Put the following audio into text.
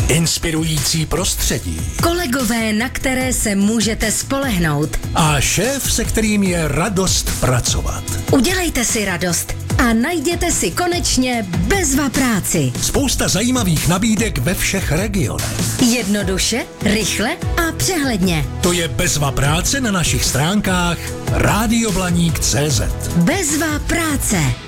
Inspirující prostředí. Kolegové, na které se můžete spolehnout. A šéf, se kterým je radost pracovat. Udělejte si radost a najděte si konečně Bezva práci. Spousta zajímavých nabídek ve všech regionech. Jednoduše, rychle a přehledně. To je Bezva práce na našich stránkách radioblaník.cz. Bezva práce.